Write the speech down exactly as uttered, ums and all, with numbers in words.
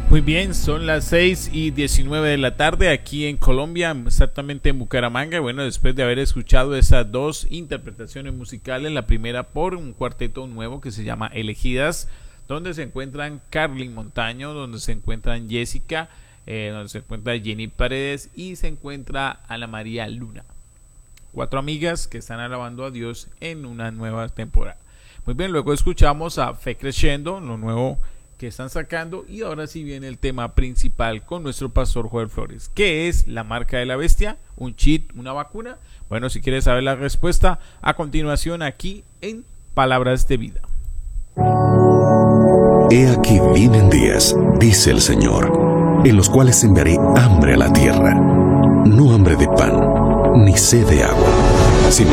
Muy bien, son las seis y diecinueve de la tarde aquí en Colombia, exactamente en Bucaramanga. Bueno, después de haber escuchado esas dos interpretaciones musicales, la primera por un cuarteto nuevo que se llama Elegidas, donde se encuentran Carlin Montaño, donde se encuentran Jessica, eh, donde se encuentra Jenny Paredes y se encuentra Ana María Luna. Cuatro amigas que están alabando a Dios en una nueva temporada. Muy bien, luego escuchamos a Fe Creciendo, lo nuevo que están sacando, y ahora sí viene el tema principal con nuestro pastor Joel Flores. ¿Qué es la marca de la bestia? ¿Un cheat? ¿Una vacuna? Bueno, si quieres saber la respuesta, a continuación aquí en Palabras de Vida. He aquí vienen días, dice el Señor, en los cuales enviaré hambre a la tierra, no hambre de pan, ni sed de agua,